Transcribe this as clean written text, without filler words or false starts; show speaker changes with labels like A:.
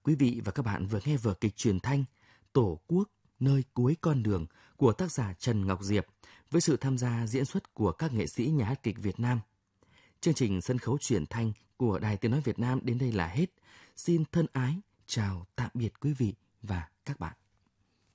A: Quý vị và các bạn vừa nghe vở kịch truyền thanh Tổ quốc nơi cuối con đường của tác giả Trần Ngọc Diệp với sự tham gia diễn xuất của các nghệ sĩ nhà hát kịch Việt Nam. Chương trình sân khấu truyền thanh của Đài Tiếng nói Việt Nam đến đây là hết. Xin thân ái chào tạm biệt quý vị và các bạn.